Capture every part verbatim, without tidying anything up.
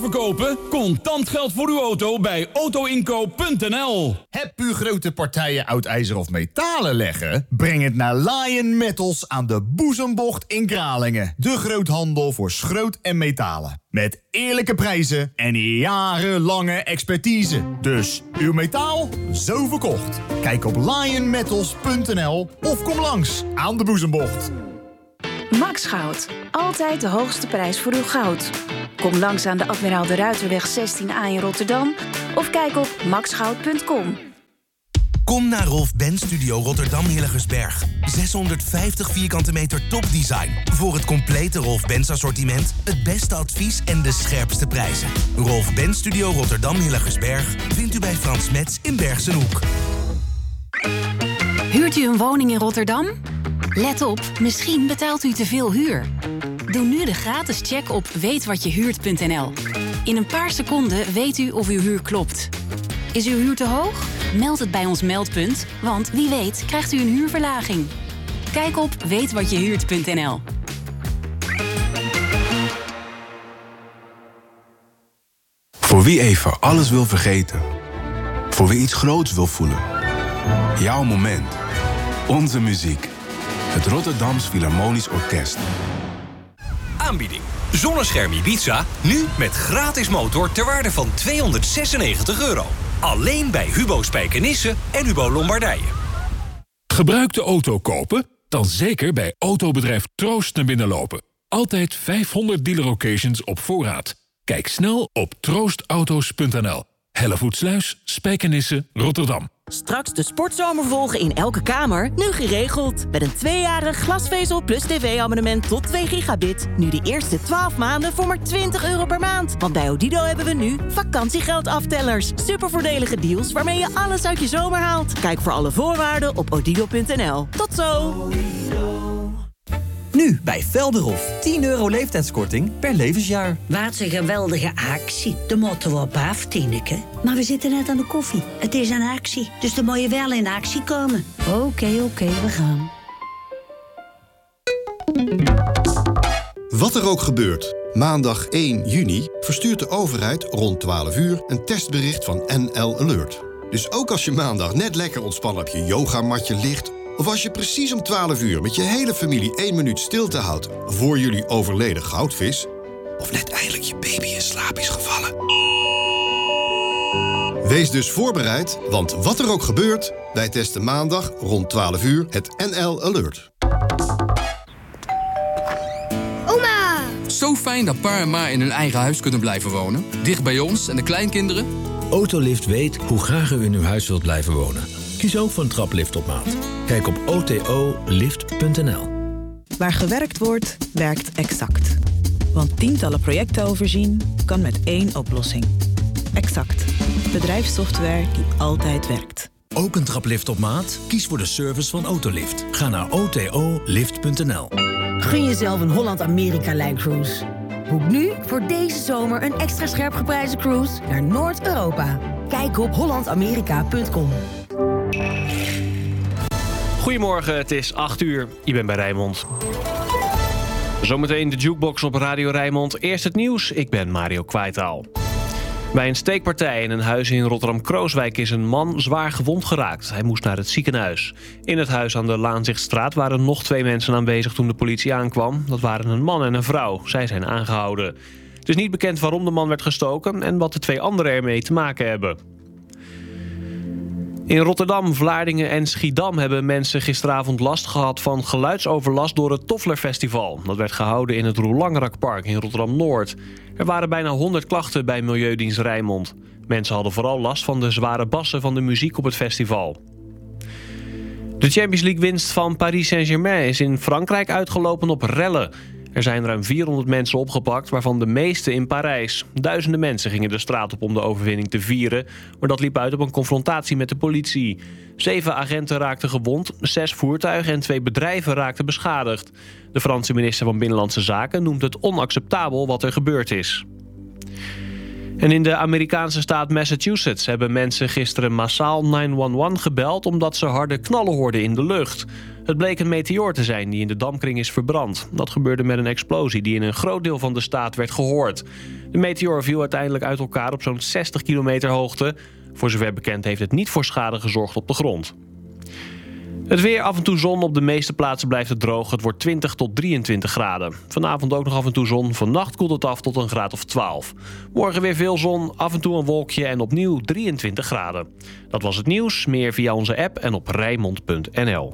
Verkopen? Contant geld voor uw auto bij autoinkoop punt n l. Heb u grote partijen oud ijzer of metalen leggen? Breng het naar Lion Metals aan de Boezembocht in Kralingen. De groothandel voor schroot en metalen. Met eerlijke prijzen en jarenlange expertise. Dus uw metaal, zo verkocht. Kijk op lion metals punt n l of kom langs aan de Boezembocht. Max Goud. Altijd de hoogste prijs voor uw goud. Kom langs aan de Admiraal de Ruiterweg zestien A in Rotterdam of kijk op max goud punt com. Kom naar Rolf Benz Studio Rotterdam Hillegersberg. zeshonderdvijftig vierkante meter topdesign. Voor het complete Rolf Benz assortiment, het beste advies en de scherpste prijzen. Rolf Benz Studio Rotterdam Hillegersberg vindt u bij Frans Metz in Bergse Hoek. Huurt u een woning in Rotterdam? Let op, misschien betaalt u te veel huur. Doe nu de gratis check op weet wat je huurt punt n l. In een paar seconden weet u of uw huur klopt. Is uw huur te hoog? Meld het bij ons meldpunt, want wie weet krijgt u een huurverlaging. Kijk op weet wat je huurt punt n l. Voor wie even alles wil vergeten. Voor wie iets groots wil voelen. Jouw moment. Onze muziek. Het Rotterdams Philharmonisch Orkest. Aanbieding. Zonnescherm Ibiza, nu met gratis motor ter waarde van tweehonderdzesennegentig euro. Alleen bij Hubo Spijkenisse en Hubo Lombardije. Gebruikte auto kopen? Dan zeker bij autobedrijf Troost naar binnen lopen. Altijd vijfhonderd dealer occasions op voorraad. Kijk snel op troostauto's punt n l. Hellevoetsluis, Spijkenisse, Rotterdam. Straks de sportzomer volgen in elke kamer, nu geregeld. Met een tweejarig glasvezel plus tv-abonnement tot twee gigabit. Nu de eerste twaalf maanden voor maar twintig euro per maand. Want bij Odido hebben we nu vakantiegeldaftellers. Supervoordelige deals waarmee je alles uit je zomer haalt. Kijk voor alle voorwaarden op odido punt n l. Tot zo! Nu bij Velderhof. tien euro leeftijdskorting per levensjaar. Wat een geweldige actie. De moeten we op af, Tineke. Maar we zitten net aan de koffie. Het is een actie, dus dan moet je wel in actie komen. Oké, okay, oké, okay, we gaan. Wat er ook gebeurt. Maandag één juni verstuurt de overheid rond twaalf uur een testbericht van N L Alert. Dus ook als je maandag net lekker ontspannen op je yogamatje ligt, of als je precies om twaalf uur met je hele familie één minuut stilte houdt voor jullie overleden goudvis, of net eindelijk je baby in slaap is gevallen. Wees dus voorbereid, want wat er ook gebeurt, wij testen maandag rond twaalf uur het N L Alert. Oma! Zo fijn dat pa en ma in hun eigen huis kunnen blijven wonen. Dicht bij ons en de kleinkinderen. Autolift weet hoe graag u in uw huis wilt blijven wonen. Kies ook voor een traplift op maat. Kijk op o t o lift punt n l. Waar gewerkt wordt, werkt Exact. Want tientallen projecten overzien kan met één oplossing. Exact. Bedrijfssoftware die altijd werkt. Ook een traplift op maat? Kies voor de service van Autolift. Ga naar o t o lift punt n l. Gun jezelf een Holland-Amerika-lijncruise. Boek nu voor deze zomer een extra scherp geprijsde cruise naar Noord-Europa. Kijk op holland amerika punt com. Goedemorgen, het is acht uur. Je bent bij Rijnmond. Zometeen de jukebox op Radio Rijnmond. Eerst het nieuws, ik ben Mario Kwijtaal. Bij een steekpartij in een huis in Rotterdam-Krooswijk is een man zwaar gewond geraakt. Hij moest naar het ziekenhuis. In het huis aan de Laanzichtstraat waren nog twee mensen aanwezig toen de politie aankwam. Dat waren een man en een vrouw. Zij zijn aangehouden. Het is niet bekend waarom de man werd gestoken en wat de twee anderen ermee te maken hebben. In Rotterdam, Vlaardingen en Schiedam hebben mensen gisteravond last gehad van geluidsoverlast door het Tofflerfestival. Dat werd gehouden in het Roelangrakpark in Rotterdam-Noord. Er waren bijna honderd klachten bij Milieudienst Rijnmond. Mensen hadden vooral last van de zware bassen van de muziek op het festival. De Champions League winst van Paris Saint-Germain is in Frankrijk uitgelopen op rellen. Er zijn ruim vierhonderd mensen opgepakt, waarvan de meeste in Parijs. Duizenden mensen gingen de straat op om de overwinning te vieren, maar dat liep uit op een confrontatie met de politie. Zeven agenten raakten gewond, zes voertuigen en twee bedrijven raakten beschadigd. De Franse minister van Binnenlandse Zaken noemt het onacceptabel wat er gebeurd is. En in de Amerikaanse staat Massachusetts hebben mensen gisteren massaal negen een een gebeld omdat ze harde knallen hoorden in de lucht. Het bleek een meteoor te zijn die in de dampkring is verbrand. Dat gebeurde met een explosie die in een groot deel van de staat werd gehoord. De meteoor viel uiteindelijk uit elkaar op zo'n zestig kilometer hoogte. Voor zover bekend heeft het niet voor schade gezorgd op de grond. Het weer, af en toe zon. Op de meeste plaatsen blijft het droog. Het wordt twintig tot drieëntwintig graden. Vanavond ook nog af en toe zon. Vannacht koelt het af tot een graad of twaalf. Morgen weer veel zon, af en toe een wolkje en opnieuw drieëntwintig graden. Dat was het nieuws. Meer via onze app en op rijnmond punt n l.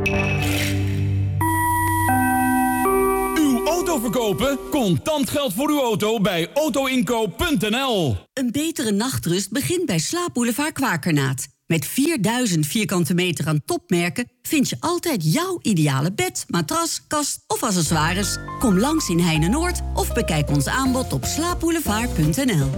Uw auto verkopen? Contant geld voor uw auto bij autoinkoop punt n l. Een betere nachtrust begint bij Slaapboulevard Kwakernaat. Met vierduizend vierkante meter aan topmerken vind je altijd jouw ideale bed, matras, kast of accessoires. Kom langs in Heine-Noord of bekijk ons aanbod op slaapboulevard punt n l.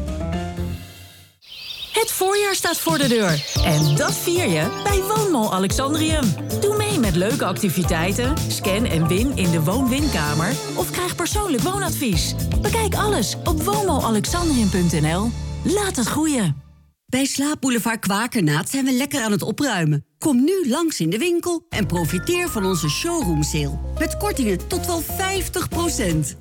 Het voorjaar staat voor de deur. En dat vier je bij Woonmall Alexandrium. Doe mee met leuke activiteiten, scan en win in de woon-winkamer of krijg persoonlijk woonadvies. Bekijk alles op woonmall alexandrium punt n l. Laat het groeien. Bij Slaapboulevard Kwakernaat zijn we lekker aan het opruimen. Kom nu langs in de winkel en profiteer van onze showroom sale. Met kortingen tot wel vijftig procent.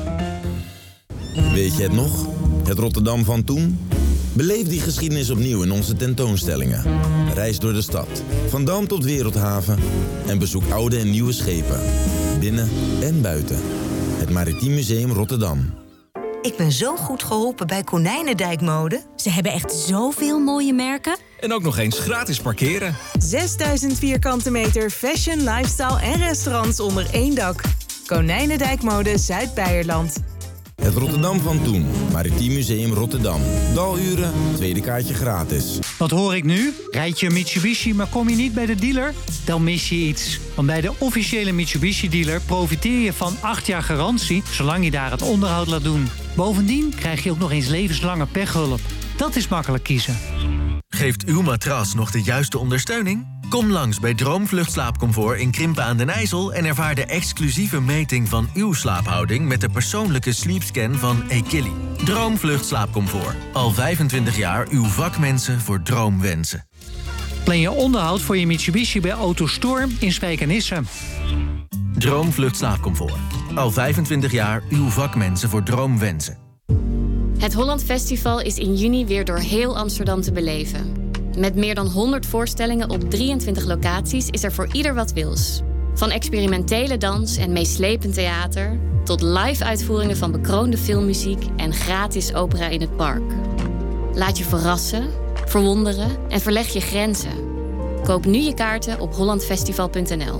Weet je het nog? Het Rotterdam van toen? Beleef die geschiedenis opnieuw in onze tentoonstellingen. Reis door de stad, van Dam tot Wereldhaven. En bezoek oude en nieuwe schepen. Binnen en buiten. Het Maritiem Museum Rotterdam. Ik ben zo goed geholpen bij Konijnendijkmode. Ze hebben echt zoveel mooie merken. En ook nog eens gratis parkeren. zesduizend vierkante meter fashion, lifestyle en restaurants onder één dak. Konijnendijkmode Zuid-Beierland. Het Rotterdam van toen. Maritiem Museum Rotterdam. Daluren, tweede kaartje gratis. Wat hoor ik nu? Rijd je een Mitsubishi, maar kom je niet bij de dealer? Dan mis je iets. Want bij de officiële Mitsubishi-dealer profiteer je van acht jaar garantie, zolang je daar het onderhoud laat doen. Bovendien krijg je ook nog eens levenslange pechhulp. Dat is makkelijk kiezen. Geeft uw matras nog de juiste ondersteuning? Kom langs bij Droomvlucht Slaapcomfort in Krimpen aan den IJssel en ervaar de exclusieve meting van uw slaaphouding met de persoonlijke sleepscan van Equilly. Droomvlucht Slaapcomfort. Al vijfentwintig jaar uw vakmensen voor droomwensen. Plan je onderhoud voor je Mitsubishi bij Autostorm in Spijkenisse. Droomvlucht Slaapcomfort. Al vijfentwintig jaar uw vakmensen voor droomwensen. Het Holland Festival is in juni weer door heel Amsterdam te beleven. Met meer dan honderd voorstellingen op drieëntwintig locaties is er voor ieder wat wils. Van experimentele dans en meeslepend theater tot live-uitvoeringen van bekroonde filmmuziek en gratis opera in het park. Laat je verrassen, verwonderen en verleg je grenzen. Koop nu je kaarten op holland festival punt n l.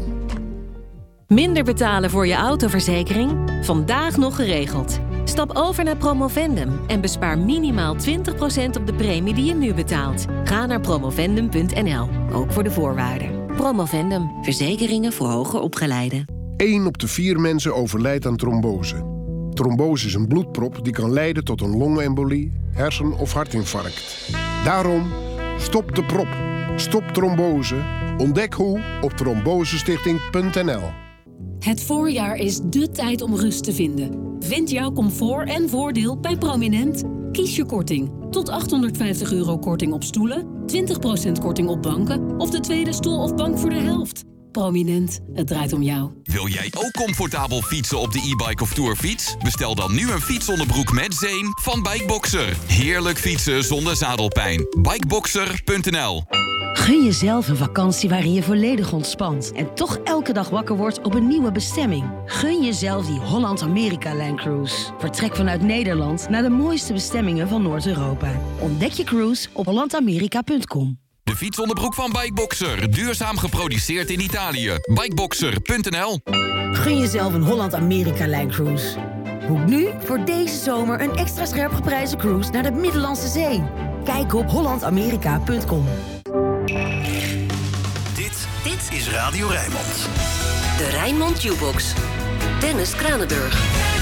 Minder betalen voor je autoverzekering? Vandaag nog geregeld. Stap over naar Promovendum en bespaar minimaal twintig procent op de premie die je nu betaalt. Ga naar promovendum punt n l, ook voor de voorwaarden. Promovendum, verzekeringen voor hoger opgeleiden. één op de vier mensen overlijdt aan trombose. Trombose is een bloedprop die kan leiden tot een longembolie, hersen- of hartinfarct. Daarom, stop de prop. Stop trombose. Ontdek hoe op trombosestichting punt n l. Het voorjaar is dé tijd om rust te vinden. Vind jouw comfort en voordeel bij Prominent. Kies je korting. Tot achthonderdvijftig euro korting op stoelen, twintig procent korting op banken of de tweede stoel of bank voor de helft. Prominent, het draait om jou. Wil jij ook comfortabel fietsen op de e-bike of tourfiets? Bestel dan nu een fietsonderbroek met zeem van Bikeboxer. Heerlijk fietsen zonder zadelpijn. Bikeboxer punt n l. Gun jezelf een vakantie waarin je volledig ontspant en toch elke dag wakker wordt op een nieuwe bestemming. Gun jezelf die Holland-Amerika-Line Cruise. Vertrek vanuit Nederland naar de mooiste bestemmingen van Noord-Europa. Ontdek je cruise op holland amerika punt com. De fietsonderbroek van Bikeboxer. Duurzaam geproduceerd in Italië. Bikeboxer punt n l. Gun jezelf een Holland-Amerika-Line Cruise. Boek nu voor deze zomer een extra scherp geprijsde cruise naar de Middellandse Zee. Kijk op holland amerika punt com. Dit, dit is Radio Rijnmond. De Rijnmond Jukebox. Dennis Kranenburg.